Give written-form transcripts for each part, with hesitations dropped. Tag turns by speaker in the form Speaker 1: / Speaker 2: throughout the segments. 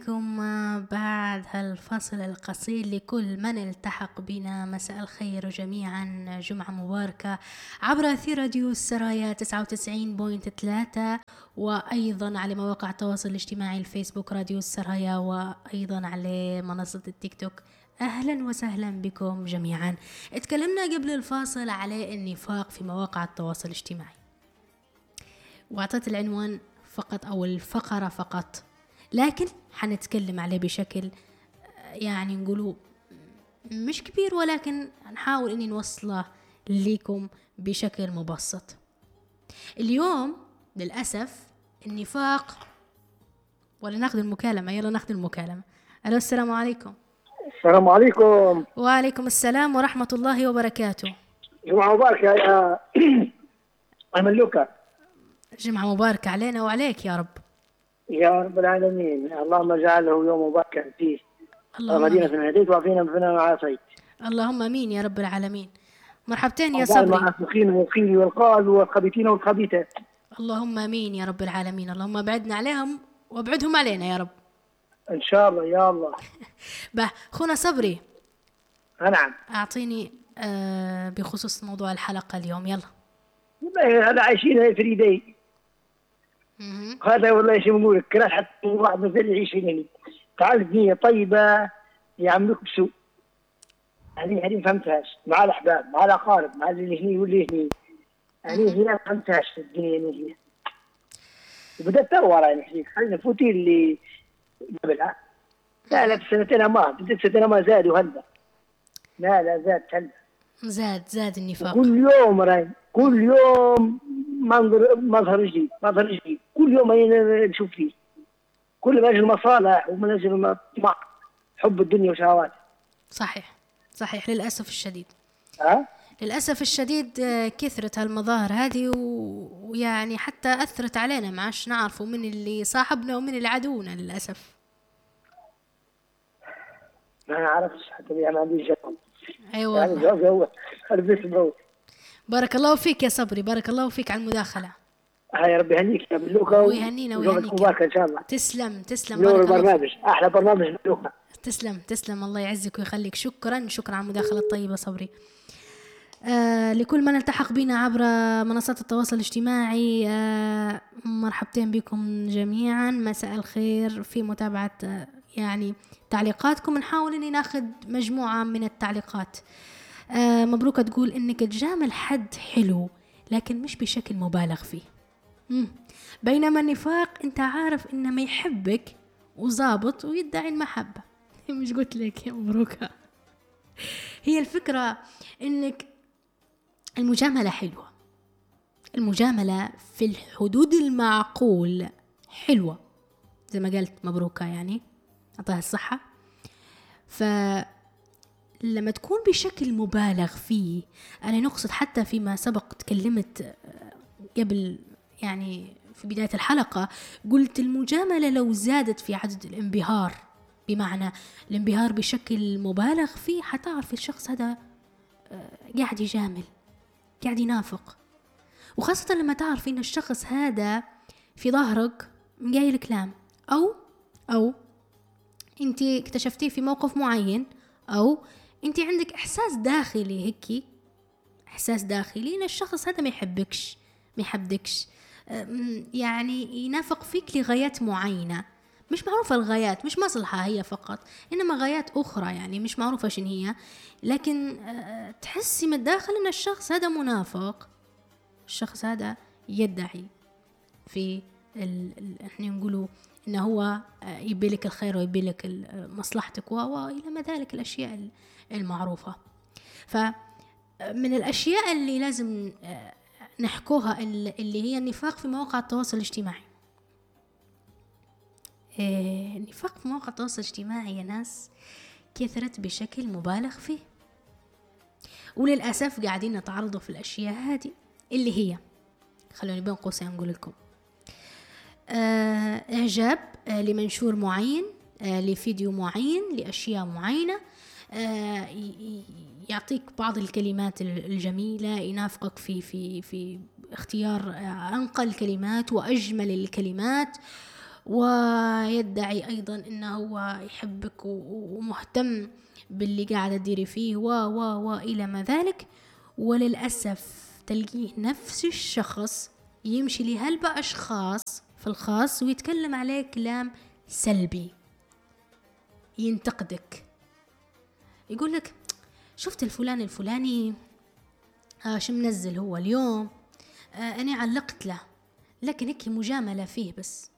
Speaker 1: بكم بعد هالفصل القصير. لكل من التحق بنا مساء الخير جميعا، جمعة مباركة عبر أثير راديو السرايا 99.3، وأيضا على مواقع التواصل الاجتماعي الفيسبوك راديو السرايا، وأيضا على منصة التيك توك. أهلا وسهلا بكم جميعا. اتكلمنا قبل الفاصل على النفاق في مواقع التواصل الاجتماعي، وأعطيت العنوان فقط أو الفقرة فقط، لكن حنتكلم عليه بشكل يعني نقوله مش كبير، ولكن نحاول اني نوصله لكم بشكل مبسط. اليوم للأسف النفاق، ولا ناخذ المكالمة؟ يلا ناخذ المكالمة. ألو، السلام عليكم.
Speaker 2: السلام عليكم.
Speaker 1: وعليكم السلام ورحمة الله وبركاته.
Speaker 2: جمعة مباركة يا ملوكة.
Speaker 1: جمعة مباركة علينا وعليك يا رب.
Speaker 2: يا رب العالمين، اللهم اجعله يوم مباركا فيه،
Speaker 1: اللهم
Speaker 2: مدينة هديت وعافينا بنا وعافيت.
Speaker 1: اللهم امين يا رب العالمين. مرحبتين يا
Speaker 2: صبري
Speaker 1: صبري.
Speaker 2: مع المخين والخيل والقال والخبيثين والخبيثات.
Speaker 1: اللهم امين يا رب العالمين. اللهم ابعدنا عليهم وابعدهم علينا يا رب
Speaker 2: ان شاء الله يا الله.
Speaker 1: خونا صبري،
Speaker 2: نعم.
Speaker 1: اعطيني بخصوص موضوع الحلقة اليوم. يلا.
Speaker 2: والله هذا عايشين فريدي. هذا والله شو بقول لك، كره حتى واحد مثل يعيشين هنا. تعال الدنيا طيبة يعملوك بسوء. هذه ما فهمتهاش، مع الاحباب مع الاقارب مع اللي هني واللي هني. هذه ما فهمتهاش في الدنيا هي. وبدأت تروى يعني حسيت خلينا فوتين اللي قبلها. لا بسنتين ما بدأت سنتين ما زاد وهلا. لا زاد هلا.
Speaker 1: زاد النفاق.
Speaker 2: كل يوم راي، كل يوم مظهر جديد. كل يوم نشوف فيه. كل ما أجل المصالح ومن أجل الطمع، حب الدنيا وشهوات.
Speaker 1: صحيح للأسف الشديد.
Speaker 2: ها؟
Speaker 1: للأسف الشديد كثرت هالمظاهر هذه، ويعني حتى أثرت علينا، ما عادش نعرفوا من اللي صاحبنا ومن اللي عدونا للأسف.
Speaker 2: ما نعرفش حتى ما عنديش جواب.
Speaker 1: أيوة
Speaker 2: يعني جواب هو البيت مروح.
Speaker 1: بارك الله فيك يا صبري، بارك الله فيك على المداخلة.
Speaker 2: يا رب يهنيك يا ملوكة.
Speaker 1: ويهنينا
Speaker 2: مبارك إن شاء الله.
Speaker 1: تسلم
Speaker 2: نور البرنامج، أحلى برنامج ملوكة.
Speaker 1: تسلم الله يعزك ويخليك. شكرا على المداخلة الطيبة صبري. لكل من التحق بنا عبر منصات التواصل الاجتماعي، مرحبتين بكم جميعا. مساء الخير في متابعة يعني تعليقاتكم. نحاول اني ناخذ مجموعة من التعليقات. مبروكة تقول انك تجامل حد حلو لكن مش بشكل مبالغ فيه، بينما النفاق انت عارف انه ما يحبك وظابط ويدعي المحبة. مش قلت لك يا مبروكة؟ هي الفكرة انك المجاملة حلوة، المجاملة في الحدود المعقول حلوة زي ما قلت مبروكة، يعني أعطاها الصحة. فلما تكون بشكل مبالغ فيه، أنا نقصد حتى فيما سبق تكلمت قبل يعني في بداية الحلقة، قلت المجاملة لو زادت في عدد الانبهار، بمعنى الانبهار بشكل مبالغ فيه، حتعرف الشخص هذا قاعد يجامل، قاعد ينافق. وخاصة لما تعرف إن الشخص هذا في ظهرك قايل كلام، أو أنت اكتشفتيه في موقف معين، أو أنت عندك إحساس داخلي هيك، إحساس داخلي إن الشخص هذا ما يحبكش، يعني ينافق فيك لغايات معينة مش معروفة. الغايات مش مصلحة هي فقط، إنما غايات أخرى يعني مش معروفة شن هي، لكن تحسي من الداخل إن الشخص هذا منافق. الشخص هذا يدعي في احنا نقولوا إنه هو يبيلك الخير ويبيلك مصلحتك وإلى ما ذلك الأشياء المعروفة. فمن الأشياء اللي لازم نحكوها اللي هي النفاق في مواقع التواصل الاجتماعي. النفاق في مواقع التواصل الاجتماعي يا ناس كثرت بشكل مبالغ فيه، وللأسف قاعدين نتعرضوا في الأشياء هذه اللي هي، خلوني بين قوسين نقول لكم، إعجاب لمنشور معين، لفيديو معين، لأشياء معينة، يعطيك بعض الكلمات الجميلة، ينافقك في اختيار أنقى الكلمات وأجمل الكلمات، ويدعي أيضا إنه هو يحبك ومهتم باللي قاعدة تديري فيه إلى ما ذلك. وللأسف تلقيه نفس الشخص يمشي لهلبة أشخاص في الخاص ويتكلم عليه كلام سلبي، ينتقدك، يقول لك شفت الفلان الفلاني شو منزل هو اليوم، أنا علقت له، لكن هيك مجاملة فيه بس.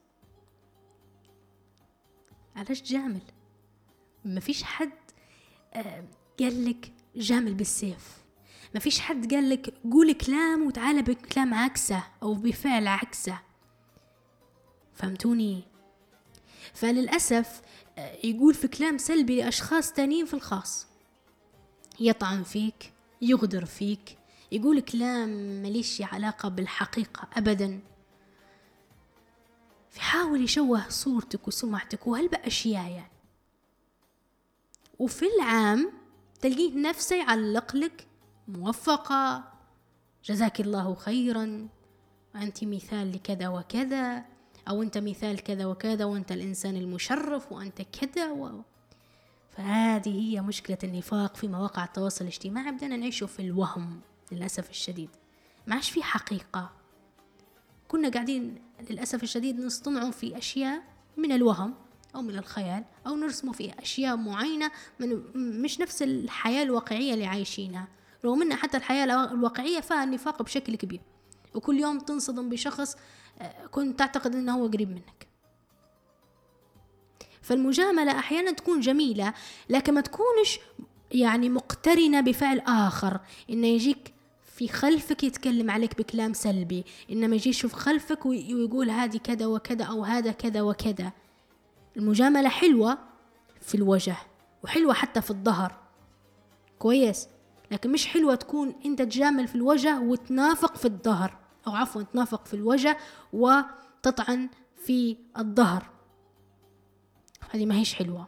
Speaker 1: علاش جامل؟ ما فيش حد قال لك جامل بالسيف، ما فيش حد قال لك قول كلام وتعالى بكلام عكسه أو بفعل عكسه. فهمتوني؟ فللأسف يقول في كلام سلبي لأشخاص تانيين في الخاص، يطعن فيك، يغدر فيك، يقول كلام مليش علاقة بالحقيقة أبدا، يحاول يشوه صورتك وسمعتك وهالبأشياء يعني. وفي العام تلقيه نفسه يعلق لك موفقة، جزاك الله خيرا، وأنت مثال لكذا وكذا، أو أنت مثال كذا وكذا، وأنت الإنسان المشرف، وأنت كذا فهذه هي مشكلة النفاق في مواقع التواصل الاجتماعي. بدنا نعيشه في الوهم للأسف الشديد، ما عادش في حقيقة. كنا قاعدين للأسف الشديد نصطنع في أشياء من الوهم أو من الخيال، أو نرسم في أشياء معينة مش نفس الحياة الواقعية اللي عايشينها، رغم أن حتى الحياة الواقعية فيها النفاق بشكل كبير. وكل يوم تنصدم بشخص كنت تعتقد أنه هو قريب منك. فالمجاملة أحيانا تكون جميلة، لكن ما تكونش يعني مقترنة بفعل آخر، إنه يجيك في خلفك يتكلم عليك بكلام سلبي، إنما يجي يشوف خلفك ويقول هذه كذا وكذا أو هذا كذا وكذا. المجاملة حلوة في الوجه وحلوة حتى في الظهر كويس، لكن مش حلوة تكون أنت تجامل في الوجه وتنافق في الظهر، أو عفوا تنافق في الوجه وتطعن في الظهر، هذه ما هيش حلوة.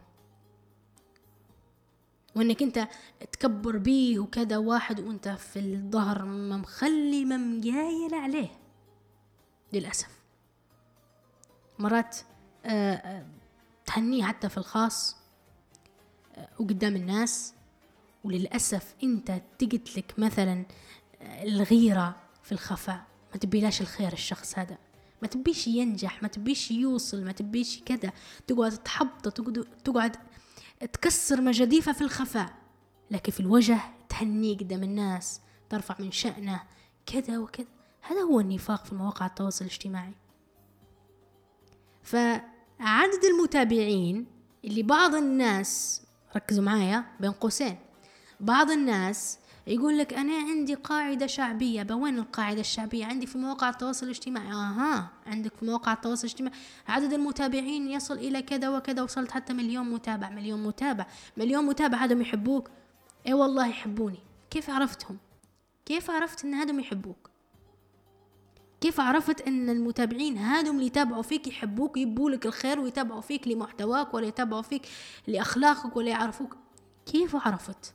Speaker 1: وانك انت تكبر بيه وكذا واحد وانت في الظهر مخلي ممجايل عليه. للأسف مرات تهنيه حتى في الخاص وقدام الناس، وللأسف انت تقتلك مثلا الغيرة في الخفاء، ما تبيلاش الخير الشخص هذا، ما تبيش ينجح، ما تبيش يوصل، ما تبيش كذا، تقعد تحبط، تقعد تكسر مجاديفه في الخفاء، لكن في الوجه تهنيه قدام الناس، ترفع من شأنه كذا وكذا. هذا هو النفاق في مواقع التواصل الاجتماعي. فعدد المتابعين اللي بعض الناس، ركزوا معايا بين قوسين، بعض الناس يقول لك أنا عندي قاعدة شعبية. بوين القاعدة الشعبية؟ عندي في مواقع التواصل الاجتماعي. عندك في مواقع التواصل الاجتماعي عدد المتابعين يصل إلى كذا وكذا، وصلت حتى 1,000,000 متابع. 1,000,000 متابع هذم يحبوك؟ اي والله يحبوني. كيف عرفتهم؟ كيف عرفت ان هذم يحبوك؟ كيف عرفت ان المتابعين هذم اللي يتابعوا فيك يحبوك، يبولك الخير، ويتابعوا فيك لمحتواك، ولا يتابعوا فيك لأخلاقك، ولا يعرفوك؟ كيف عرفت؟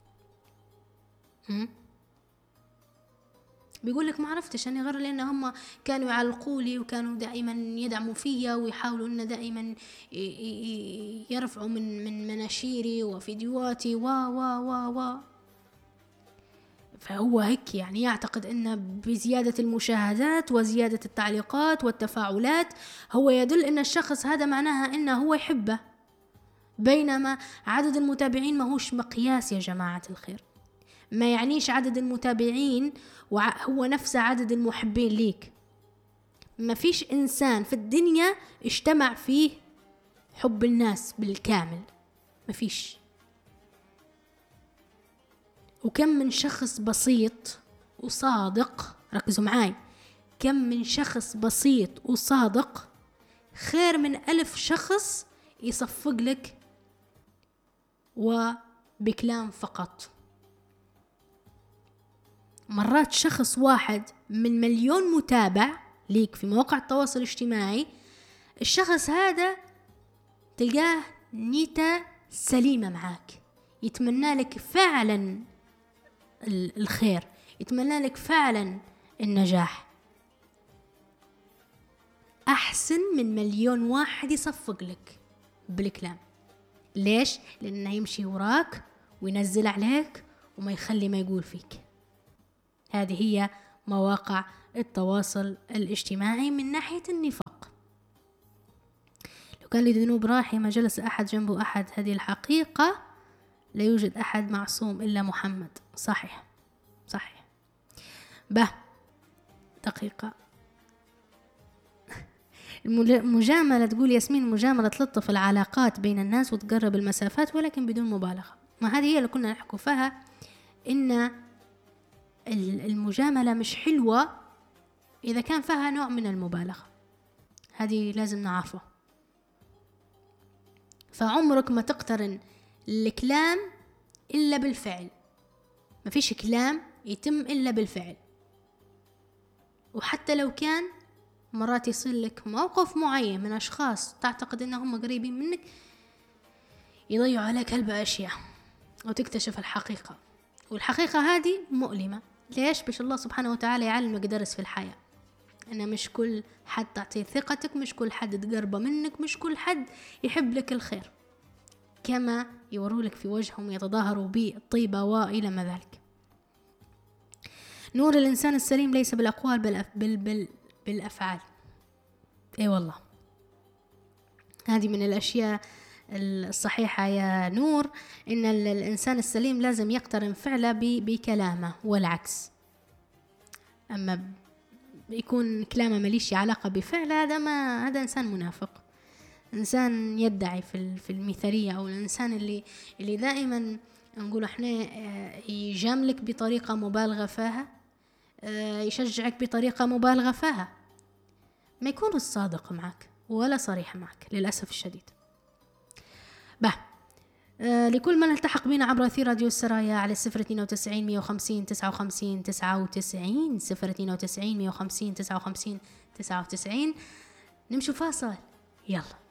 Speaker 1: بيقول لك ما عرفتش أنا، غير لأن هم كانوا يعلقوا لي وكانوا دائما يدعموا فيا ويحاولوا أن دائما يرفعوا من مناشيري وفيديوهاتي فهو هيك يعني يعتقد أن بزيادة المشاهدات وزيادة التعليقات والتفاعلات هو يدل أن الشخص هذا معناها أنه هو يحبه، بينما عدد المتابعين ما هوش مقياس يا جماعة الخير. ما يعنيش عدد المتابعين هو نفس عدد المحبين ليك. ما فيش إنسان في الدنيا اجتمع فيه حب الناس بالكامل، ما فيش. وكم من شخص بسيط وصادق، ركزوا معاي، كم من شخص بسيط وصادق خير من 1000 شخص يصفق لك وبكلام فقط. مرات شخص واحد من 1,000,000 متابع ليك في مواقع التواصل الاجتماعي، الشخص هذا تلقاه نيته سليمة معاك، يتمنى لك فعلا الخير، يتمنى لك فعلا النجاح. أحسن من مليون واحد يصفق لك بالكلام. ليش؟ لأنه يمشي وراك وينزل عليك وما يخلي ما يقول فيك. هذه هي مواقع التواصل الاجتماعي من ناحية النفاق. لو كان لذنوب راحي ما جلس أحد جنبه أحد، هذه الحقيقة. لا يوجد أحد معصوم إلا محمد. صحيح. دقيقة. المجاملة، تقول ياسمين، المجاملة تلطف العلاقات بين الناس وتقرب المسافات ولكن بدون مبالغة. ما هذه هي اللي كنا نحكوا فيها، إن المجاملة مش حلوة إذا كان فيها نوع من المبالغة. هذه لازم نعرفه. فعمرك ما تقترن الكلام إلا بالفعل. ما فيش كلام يتم إلا بالفعل. وحتى لو كان مرات يصير لك موقف معين من أشخاص تعتقد أنهم قريبين منك يضيعوا عليك هالأشياء وتكتشف الحقيقة، والحقيقة هذه مؤلمة. ليش؟ باش الله سبحانه وتعالى يعلمك درس في الحياة، أن مش كل حد تعطيه ثقتك، مش كل حد تقربه منك، مش كل حد يحب لك الخير كما يوروا لك في وجههم يتظاهروا بالطيبة وإلى ما ذلك. نور الإنسان السليم ليس بالأقوال بل بالأفعال. اي والله، هذه من الأشياء الصحيحة يا نور، إن الإنسان السليم لازم يقترن فعله بكلامه والعكس. أما يكون كلامه مليش علاقة بفعل، هذا إنسان منافق، إنسان يدعي في المثالية، أو الإنسان اللي دائما نقول إحنا يجاملك بطريقة مبالغة فيها، يشجعك بطريقة مبالغة فيها، ما يكون الصادق معك ولا صريح معك للأسف الشديد. لكل من التحق بنا عبر أثير راديو السرايا على 092 150 59 99 092 150 59 99. نمشوا فاصل، يلا.